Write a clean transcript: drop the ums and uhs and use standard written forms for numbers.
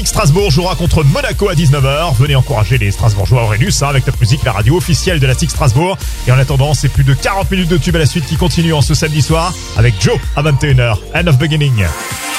Strasbourg jouera contre Monaco à 19h. Venez encourager les Strasbourgeois Aurelius avec Top Music, la radio officielle de la SIG Strasbourg. Et en attendant, c'est plus de 40 minutes de tube à la suite qui continuent en ce samedi soir avec Joe à 21h. End of Beginning.